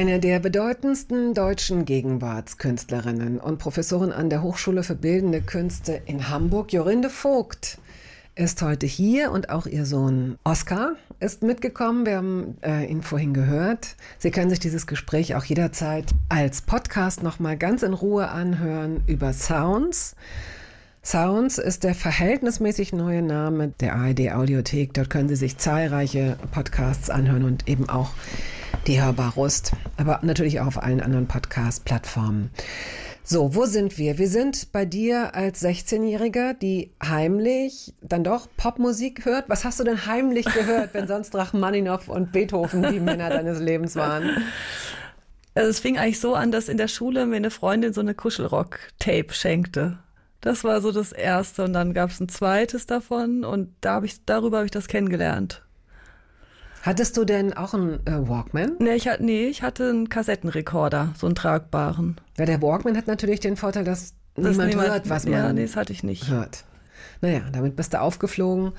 Eine der bedeutendsten deutschen Gegenwartskünstlerinnen und Professorin an der Hochschule für Bildende Künste in Hamburg, Jorinde Vogt, ist heute hier und auch ihr Sohn Oskar ist mitgekommen. Wir haben ihn vorhin gehört. Sie können sich dieses Gespräch auch jederzeit als Podcast nochmal ganz in Ruhe anhören über Sounds. Sounds ist der verhältnismäßig neue Name der ARD-Audiothek. Dort können Sie sich zahlreiche Podcasts anhören und eben auch die Hörbar-Rust, aber natürlich auch auf allen anderen Podcast-Plattformen. So, wo sind wir? Wir sind bei dir als 16-Jähriger, die heimlich dann doch Popmusik hört. Was hast du denn heimlich gehört, wenn sonst Rachmaninow und Beethoven die Männer deines Lebens waren? Also es fing eigentlich so an, dass in der Schule mir eine Freundin so eine Kuschelrock-Tape schenkte. Das war so das erste und dann gab es ein zweites davon und darüber habe ich das kennengelernt. Hattest du denn auch einen Walkman? Nee, ich hatte einen Kassettenrekorder, so einen tragbaren. Ja, der Walkman hat natürlich den Vorteil, dass niemand hört, was man Ja, nee, das hatte ich nicht. Hört. Naja, damit bist du aufgeflogen.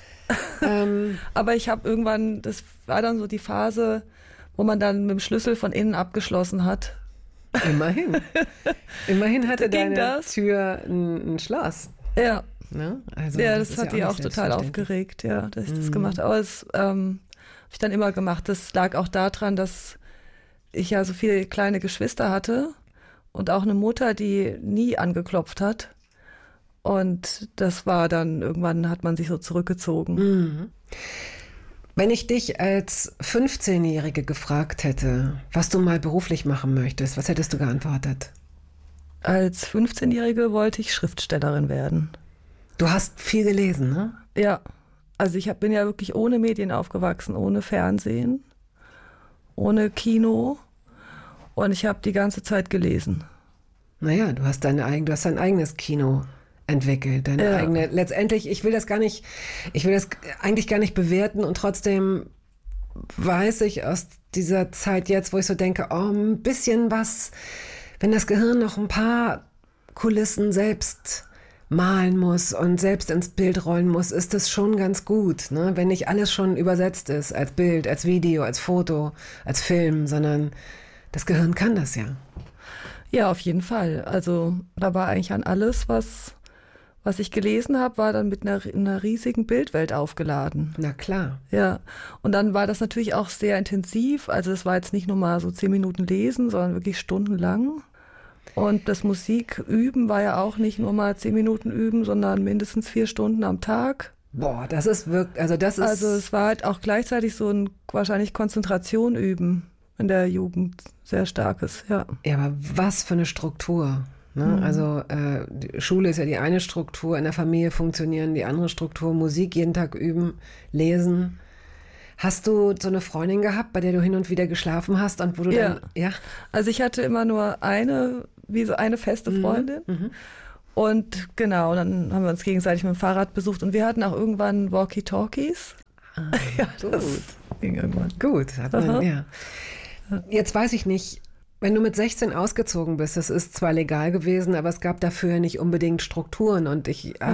Aber ich habe irgendwann, das war dann so die Phase, wo man dann mit dem Schlüssel von innen abgeschlossen hat. Immerhin. Immerhin hatte deine das? Tür ein Schloss. Ja. Ne? Also, ja, das hat die auch total aufgeregt, ja, dass ich das gemacht habe. Aber das habe ich dann immer gemacht. Das lag auch daran, dass ich ja so viele kleine Geschwister hatte und auch eine Mutter, die nie angeklopft hat. Und das war dann, irgendwann hat man sich so zurückgezogen. Mhm. Wenn ich dich als 15-Jährige gefragt hätte, was du mal beruflich machen möchtest, was hättest du geantwortet? Als 15-Jährige wollte ich Schriftstellerin werden. Du hast viel gelesen, ne? Ja, also ich bin ja wirklich ohne Medien aufgewachsen, ohne Fernsehen, ohne Kino und ich habe die ganze Zeit gelesen. Naja, du hast dein eigenes Kino entwickelt, deine eigene, letztendlich, ich will das eigentlich gar nicht bewerten und trotzdem weiß ich aus dieser Zeit jetzt, wo ich so denke, oh, ein bisschen was, wenn das Gehirn noch ein paar Kulissen selbst malen muss und selbst ins Bild rollen muss, ist das schon ganz gut, ne? Wenn nicht alles schon übersetzt ist, als Bild, als Video, als Foto, als Film, sondern das Gehirn kann das ja. Ja, auf jeden Fall. Also da war eigentlich an alles, was ich gelesen habe, war dann mit einer riesigen Bildwelt aufgeladen. Na klar. Ja, und dann war das natürlich auch sehr intensiv. Also es war jetzt nicht nur mal so 10 Minuten lesen, sondern wirklich stundenlang. Und das Musiküben war ja auch nicht nur mal 10 Minuten üben, sondern mindestens 4 Stunden am Tag. Boah, das ist wirklich, Also es war halt auch gleichzeitig so ein wahrscheinlich Konzentration üben in der Jugend, sehr starkes, ja. Ja, aber was für eine Struktur. Ne? Mhm. Also die Schule ist ja die eine Struktur, in der Familie funktionieren die andere Struktur, Musik jeden Tag üben, lesen. Hast du so eine Freundin gehabt, bei der du hin und wieder geschlafen hast und wo du dann, ja? Also ich hatte immer nur eine feste Freundin. Mhm. Und genau, dann haben wir uns gegenseitig mit dem Fahrrad besucht und wir hatten auch irgendwann Walkie-Talkies. Ja, das ging irgendwann. Gut, ja. Jetzt weiß ich nicht, wenn du mit 16 ausgezogen bist, das ist zwar legal gewesen, aber es gab dafür nicht unbedingt Strukturen und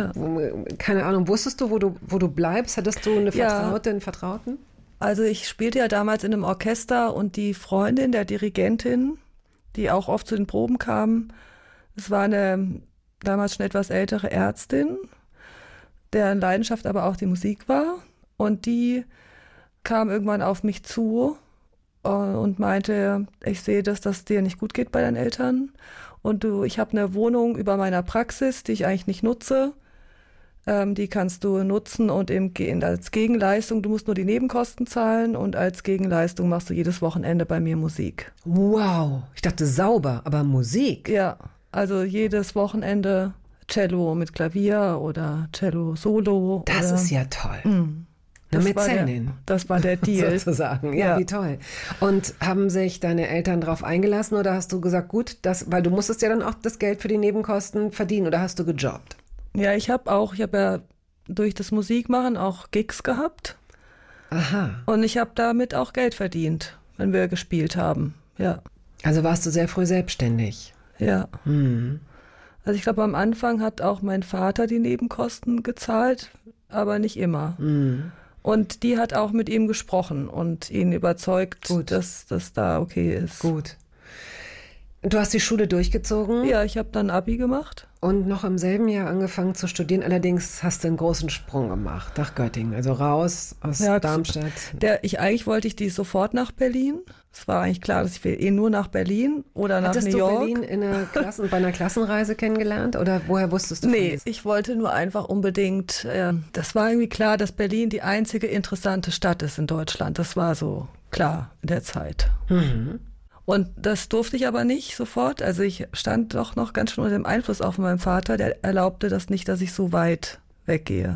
keine Ahnung, wusstest du, wo du bleibst? Hattest du eine Vertraute, einen Vertrauten? Also ich spielte ja damals in einem Orchester und die Freundin der Dirigentin, die auch oft zu den Proben kam, es war eine damals schon etwas ältere Ärztin, deren Leidenschaft aber auch die Musik war und die kam irgendwann auf mich zu und meinte, ich sehe, dass das dir nicht gut geht bei deinen Eltern und ich habe eine Wohnung über meiner Praxis, die ich eigentlich nicht nutze, die kannst du nutzen und als Gegenleistung, du musst nur die Nebenkosten zahlen und als Gegenleistung machst du jedes Wochenende bei mir Musik. Wow, ich dachte sauber, aber Musik? Ja, also jedes Wochenende Cello mit Klavier oder Cello Solo. Das ist ja toll. Eine Mäzenin. Das war der Deal. Sozusagen, ja, wie toll. Und haben sich deine Eltern darauf eingelassen oder hast du gesagt, gut, weil du musstest ja dann auch das Geld für die Nebenkosten verdienen oder hast du gejobbt? Ja, ich habe ja durch das Musikmachen auch Gigs gehabt. Aha. Und ich habe damit auch Geld verdient, wenn wir gespielt haben, ja. Also warst du sehr früh selbstständig? Ja. Also ich glaube, am Anfang hat auch mein Vater die Nebenkosten gezahlt, aber nicht immer. Und die hat auch mit ihm gesprochen und ihn überzeugt, Gut. dass das da okay ist. Gut. Du hast die Schule durchgezogen Ja, ich habe dann Abi gemacht. und noch im selben Jahr angefangen zu studieren. Allerdings hast du einen großen Sprung gemacht nach Göttingen, also raus aus Ja, Darmstadt. Eigentlich wollte ich die sofort nach Berlin. Es war eigentlich klar, dass ich nur nach Berlin oder nach Hattest New du York. Berlin bei einer Klassenreise kennengelernt oder woher wusstest du von Nee, diesem- ich wollte nur einfach unbedingt, das war irgendwie klar, dass Berlin die einzige interessante Stadt ist in Deutschland. Das war so klar in der Zeit. Und das durfte ich aber nicht sofort. Also ich stand doch noch ganz schön unter dem Einfluss auch von meinem Vater. Der erlaubte das nicht, dass ich so weit weggehe.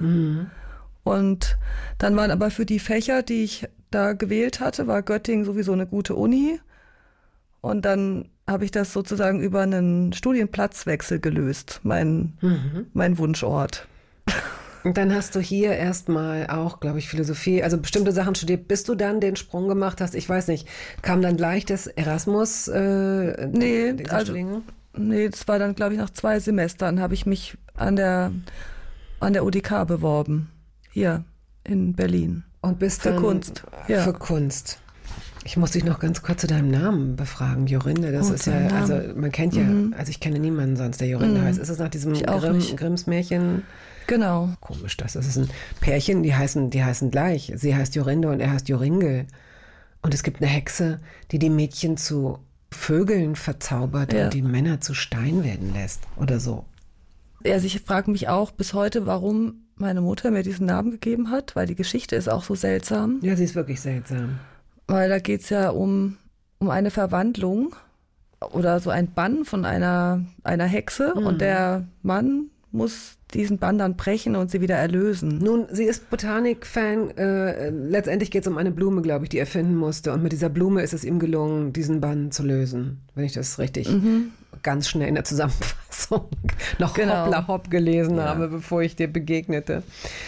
Und dann waren aber für die Fächer, die ich da gewählt hatte, war Göttingen sowieso eine gute Uni. Und dann habe ich das sozusagen über einen Studienplatzwechsel gelöst, mein Wunschort. Und dann hast du hier erstmal auch, glaube ich, Philosophie, also bestimmte Sachen studiert, bis du dann den Sprung gemacht hast. Ich weiß nicht, kam dann gleich das Erasmus? Nee, das war dann, glaube ich, nach 2 Semestern habe ich mich an der UDK beworben. Hier in Berlin. Und bist Für dann Kunst, ja. Für Kunst. Ich muss dich noch ganz kurz zu deinem Namen befragen, Jorinde. Das ist ja, dein Name. also man kennt ja, also ich kenne niemanden sonst, der Jorinde heißt. Ist es nach diesem Ich auch nicht. Grimms Märchen? Genau. Komisch, das ist ein Pärchen, die heißen gleich. Sie heißt Jorinde und er heißt Joringel. Und es gibt eine Hexe, die die Mädchen zu Vögeln verzaubert Ja. und die Männer zu Stein werden lässt oder so. Also ich frage mich auch bis heute, warum meine Mutter mir diesen Namen gegeben hat, weil die Geschichte ist auch so seltsam. Ja, sie ist wirklich seltsam. Weil da geht es ja um eine Verwandlung oder so ein Bann von einer Hexe und der Mann muss diesen Bann dann brechen und sie wieder erlösen. Nun, sie ist Botanik-Fan. Letztendlich geht es um eine Blume, glaube ich, die er finden musste. Und mit dieser Blume ist es ihm gelungen, diesen Bann zu lösen. Wenn ich das richtig ganz schnell in der Zusammenfassung noch Genau. hoppla hopp gelesen habe, bevor ich dir begegnete.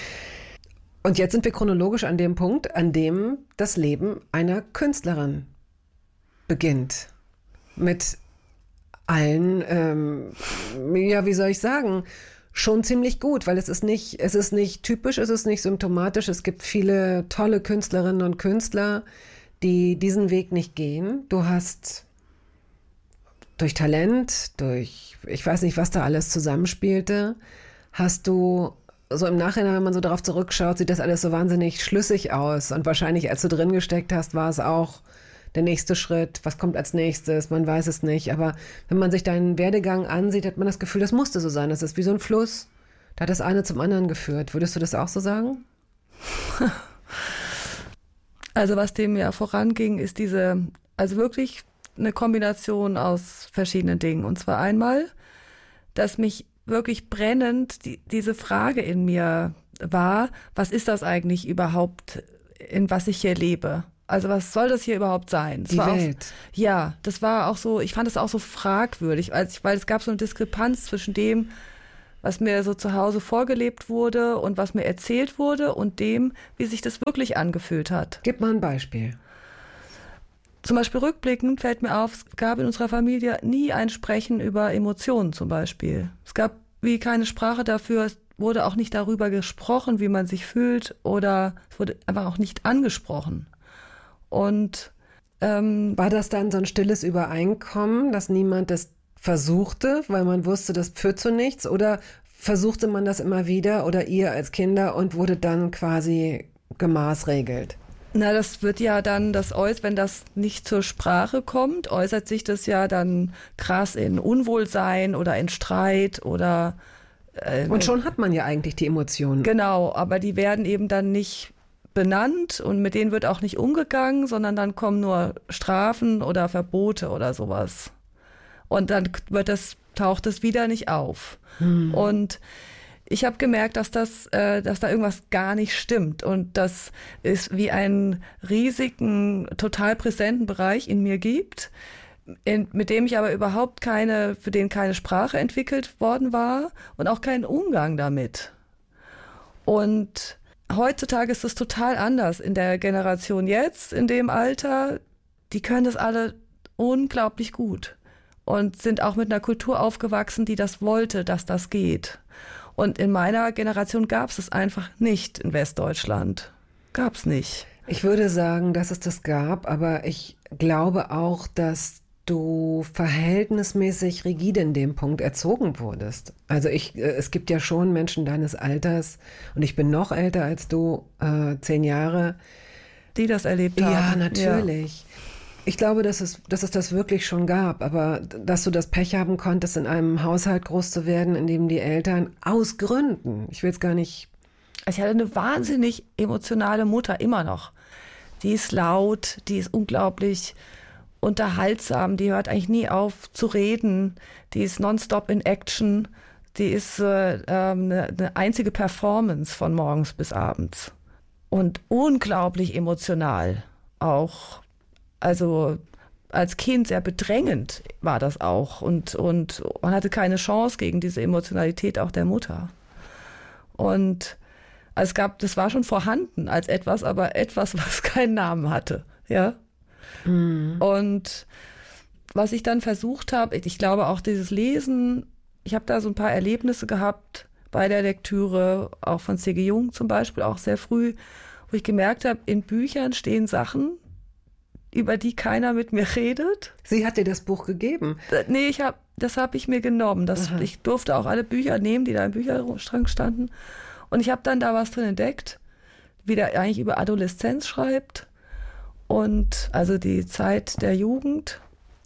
Und jetzt sind wir chronologisch an dem Punkt, an dem das Leben einer Künstlerin beginnt. Mit allen, ja, wie soll ich sagen, schon ziemlich gut, weil es ist nicht typisch, es ist nicht symptomatisch. Es gibt viele tolle Künstlerinnen und Künstler, die diesen Weg nicht gehen. Du hast durch Talent, ich weiß nicht, was da alles zusammenspielte, hast du so im Nachhinein, wenn man so darauf zurückschaut, sieht das alles so wahnsinnig schlüssig aus. Und wahrscheinlich, als du drin gesteckt hast, war es auch der nächste Schritt. Was kommt als nächstes? Man weiß es nicht. Aber wenn man sich deinen Werdegang ansieht, hat man das Gefühl, das musste so sein. Das ist wie so ein Fluss. Da hat das eine zum anderen geführt. Würdest du das auch so sagen? Also was dem ja voranging, ist also wirklich eine Kombination aus verschiedenen Dingen. Und zwar einmal, dass mich wirklich brennend diese Frage in mir war, was ist das eigentlich überhaupt, in was ich hier lebe? Also was soll das hier überhaupt sein? Die Welt. Das war auch so, ich fand es auch so fragwürdig, weil es gab so eine Diskrepanz zwischen dem, was mir so zu Hause vorgelebt wurde und was mir erzählt wurde und dem, wie sich das wirklich angefühlt hat. Gib mal ein Beispiel. Zum Beispiel rückblickend fällt mir auf, es gab in unserer Familie nie ein Sprechen über Emotionen zum Beispiel. Es gab wie keine Sprache dafür, es wurde auch nicht darüber gesprochen, wie man sich fühlt oder es wurde einfach auch nicht angesprochen. Und war das dann so ein stilles Übereinkommen, dass niemand das versuchte, weil man wusste, das führt zu nichts? Oder versuchte man das immer wieder oder ihr als Kinder und wurde dann quasi gemaßregelt? Na, das wird ja dann, wenn das nicht zur Sprache kommt, äußert sich das ja dann krass in Unwohlsein oder in Streit oder und schon hat man ja eigentlich die Emotionen. Genau, aber die werden eben dann nicht benannt und mit denen wird auch nicht umgegangen, sondern dann kommen nur Strafen oder Verbote oder sowas. Und dann taucht es wieder nicht auf. Und ich habe gemerkt, dass da irgendwas gar nicht stimmt. Und dass es wie einen riesigen, total präsenten Bereich in mir gibt, mit dem ich aber für den keine Sprache entwickelt worden war und auch keinen Umgang damit. Und heutzutage ist es total anders. In der Generation jetzt, in dem Alter, die können das alle unglaublich gut und sind auch mit einer Kultur aufgewachsen, die das wollte, dass das geht. Und in meiner Generation gab es einfach nicht in Westdeutschland. gab es nicht. Ich würde sagen, dass es das gab, aber ich glaube auch, dass du verhältnismäßig rigide in dem Punkt erzogen wurdest. Also es gibt ja schon Menschen deines Alters, und ich bin noch älter als du, 10 Jahre. Die das erlebt haben. Ja, natürlich. Ja. Ich glaube, dass es das wirklich schon gab, aber dass du das Pech haben konntest, in einem Haushalt groß zu werden, in dem die Eltern aus Gründen, ich will es gar nicht. Ich hatte eine wahnsinnig emotionale Mutter, immer noch. Die ist laut, die ist unglaublich unterhaltsam, die hört eigentlich nie auf zu reden, die ist nonstop in Action, die ist eine einzige Performance von morgens bis abends. Und unglaublich emotional auch. Also als Kind sehr bedrängend war das auch. Und man hatte keine Chance gegen diese Emotionalität auch der Mutter. Und das war schon vorhanden als etwas, aber etwas, was keinen Namen hatte. Ja. Mhm. Und was ich dann versucht habe, ich glaube auch dieses Lesen, ich habe da so ein paar Erlebnisse gehabt bei der Lektüre, auch von C.G. Jung zum Beispiel, auch sehr früh, wo ich gemerkt habe, in Büchern stehen Sachen, über die keiner mit mir redet. Sie hat dir das Buch gegeben? Nee, das habe ich mir genommen. Ich durfte auch alle Bücher nehmen, die da im Bücherschrank standen. Und ich habe dann da was drin entdeckt, wie der eigentlich über Adoleszenz schreibt und also die Zeit der Jugend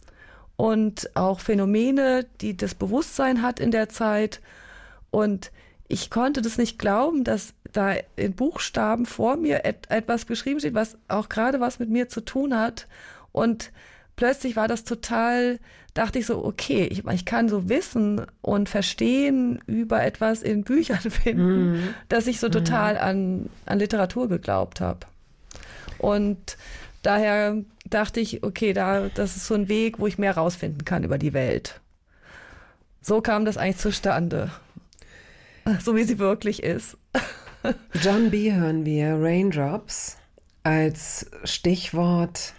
und auch Phänomene, die das Bewusstsein hat in der Zeit. Und ich konnte das nicht glauben, dass da in Buchstaben vor mir etwas geschrieben steht, was auch gerade was mit mir zu tun hat. Und plötzlich war das total, dachte ich so, okay, ich kann so Wissen und Verstehen über etwas in Büchern finden, dass ich so total an Literatur geglaubt habe. Und daher dachte ich, okay, das ist so ein Weg, wo ich mehr rausfinden kann über die Welt. So kam das eigentlich zustande. So wie sie wirklich ist. John B. hören wir, Raindrops, als Stichwort,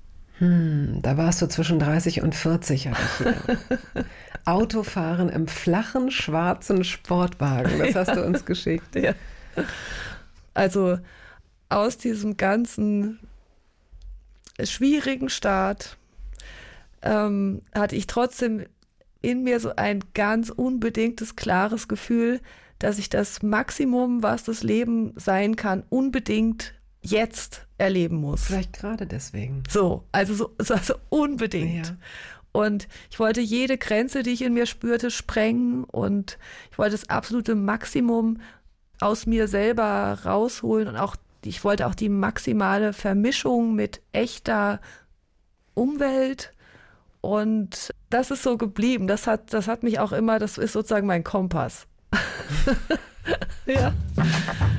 da warst du zwischen 30 und 40, hatte ich hier. Autofahren im flachen, schwarzen Sportwagen, das hast du uns geschickt. Ja. Also aus diesem ganzen schwierigen Start hatte ich trotzdem in mir so ein ganz unbedingtes, klares Gefühl, dass ich das Maximum, was das Leben sein kann, unbedingt jetzt erleben muss. Vielleicht gerade deswegen. Also unbedingt. Ja. Und ich wollte jede Grenze, die ich in mir spürte, sprengen und ich wollte das absolute Maximum aus mir selber rausholen und ich wollte auch die maximale Vermischung mit echter Umwelt. Und das ist so geblieben. Das hat mich auch immer, das ist sozusagen mein Kompass. Ja.